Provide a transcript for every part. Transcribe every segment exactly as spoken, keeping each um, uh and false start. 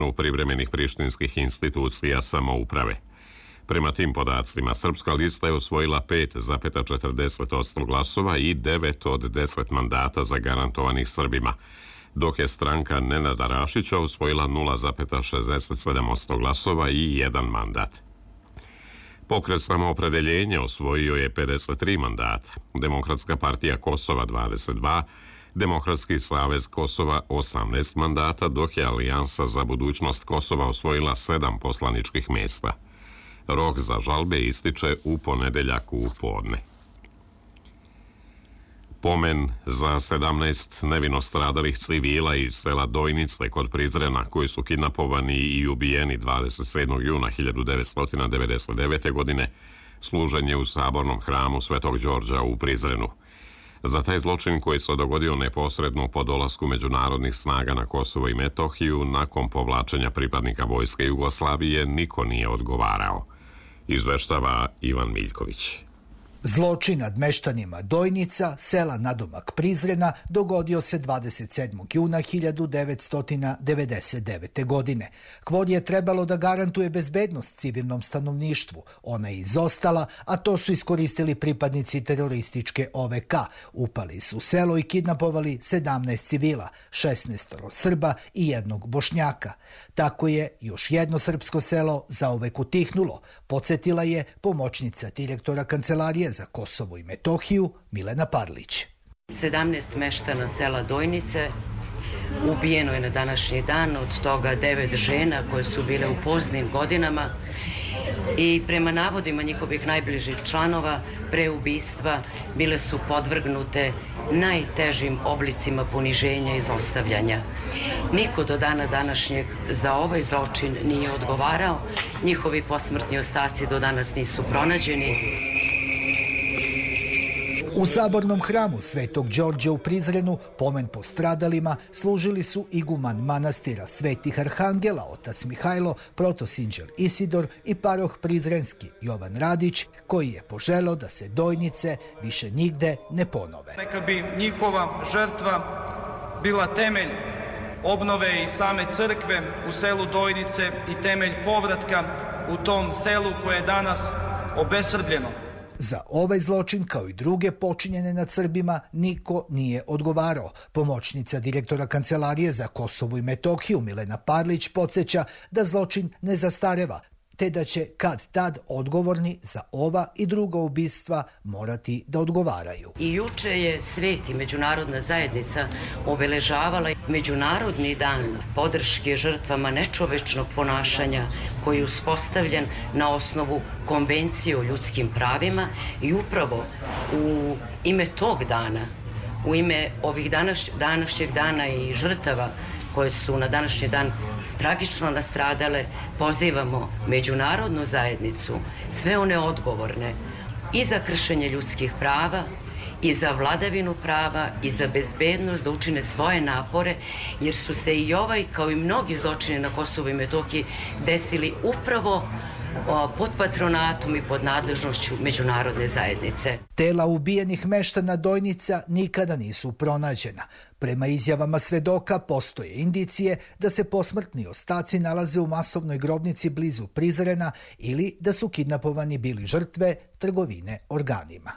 privremenih prištinskih institucija samouprave. Prema tim podacima, Srpska lista je osvojila pet zarez četrdeset posto glasova i devet od deset mandata zagarantovanih Srbima, dok je stranka Nenada Rašića osvojila nula zarez šezdeset sedam posto glasova i jedan mandat. Pokret Samoopredeljenja osvojio je pedeset tri mandata, Demokratska partija Kosova dvadeset dva, Demokratski savez Kosova osamnaest mandata, dok je Alijansa za budućnost Kosova osvojila sedam poslaničkih mjesta. Rok za žalbe ističe u ponedeljak u podne. Pomen za sedamnaest nevino stradalih civila iz sela Dojnice kod Prizrena, koji su kidnapovani i ubijeni dvadeset sedmog juna hiljadu devetsto devedeset devete. godine, služen je u sabornom hramu Svetog Đorđa u Prizrenu. Za taj zločin koji se dogodio neposredno po dolasku međunarodnih snaga na Kosovo i Metohiju nakon povlačenja pripadnika vojske Jugoslavije niko nije odgovarao. Izveštava Ivan Miljković. Zločin nad meštanima Dojnica, sela nadomak Prizrena, dogodio se dvadeset sedmog juna hiljadu devetsto devedeset devete. godine. Kvod je trebalo da garantuje bezbednost civilnom stanovništvu. Ona je izostala, a to su iskoristili pripadnici terorističke O V K. Upali su u selo i kidnapovali sedamnaest civila, šesnaest Srba i jednog Bošnjaka. Tako je još jedno srpsko selo zauvek utihnulo, podsjetila je pomoćnica direktora Kancelarije za Kosovo i Metohiju Milena Parlić. sedamnaest meštana sela Dojnice ubijeno je na današnji dan, od toga devet žena koje su bile u poznim godinama i prema navodima njihovih najbližih članova pre ubistva bile su podvrgnute najtežim oblicima poniženja i zlostavljanja. Niko do dana današnjeg za ovaj zločin nije odgovarao, njihovi posmrtni ostaci do danas nisu pronađeni. U sabornom hramu Svetog Đorđa u Prizrenu pomen po stradalima služili su iguman manastira Svetih Arhangela, otac Mihajlo, protosinđel Isidor i paroh Prizrenski Jovan Radić, koji je poželeo da se Dojnice više nigde ne ponove. Neka bi njihova žrtva bila temelj obnove i same crkve u selu Dojnice i temelj povratka u tom selu koje je danas obesrbljeno. Za ovaj zločin, kao i druge počinjene nad Srbima, niko nije odgovarao. Pomoćnica direktora Kancelarije za Kosovo i Metohiju Milena Parlić podsjeća da zločin ne zastareva, te da će kad tad odgovorni za ova i druga ubistva morati da odgovaraju. I juče je svet i međunarodna zajednica obeležavala Međunarodni dan podrške žrtvama nečovečnog ponašanja koji je uspostavljen na osnovu Konvencije o ljudskim pravima i upravo u ime tog dana, u ime ovih današ, današnjeg dana i žrtava koje su na današnji dan tragično nastradale, pozivamo međunarodnu zajednicu, sve one odgovorne i za kršenje ljudskih prava, i za vladavinu prava, i za bezbednost, da učine svoje napore, jer su se i ovaj, kao i mnogi zločini na Kosovu i Metohiji, desili upravo pod patronatom i pod nadležnošću međunarodne zajednice. Tela ubijenih meštana Dojnica nikada nisu pronađena. Prema izjavama svedoka postoje indicije da se posmrtni ostaci nalaze u masovnoj grobnici blizu Prizrena ili da su kidnapovani bili žrtve trgovine organima.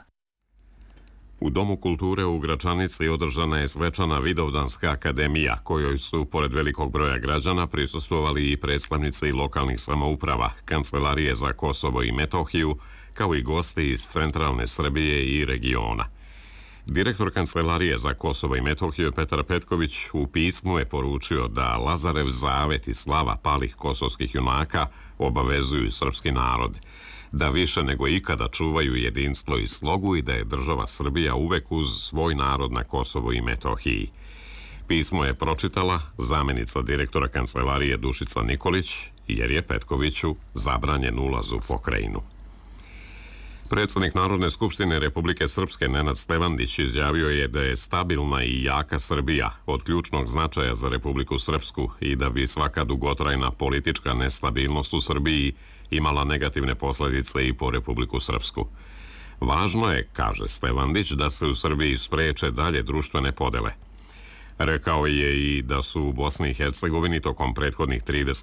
U Domu kulture u Gračanici održana je svečana Vidovdanska akademija, kojoj su, pored velikog broja građana, prisustvovali i predstavnici lokalnih samouprava, Kancelarije za Kosovo i Metohiju, kao i gosti iz centralne Srbije i regiona. Direktor Kancelarije za Kosovo i Metohiju Petar Petković u pismu je poručio da Lazarev zavet i slava palih kosovskih junaka obavezuju srpski narod, da više nego ikada čuvaju jedinstvo i slogu i da je država Srbija uvek uz svoj narod na Kosovu i Metohiji. Pismo je pročitala zamjenica direktora Kancelarije Dušica Nikolić, jer je Petkoviću zabranjen ulaz u pokrajinu. Predsjednik Narodne skupštine Republike Srpske Nenad Stevandić izjavio je da je stabilna i jaka Srbija od ključnog značaja za Republiku Srpsku i da bi svaka dugotrajna politička nestabilnost u Srbiji imala negativne posljedice i po Republiku Srpsku. Važno je, kaže Stevandić, da se u Srbiji spreče dalje društvene podele. Rekao je i da su u Bosni i Hercegovini tokom prethodnih trideset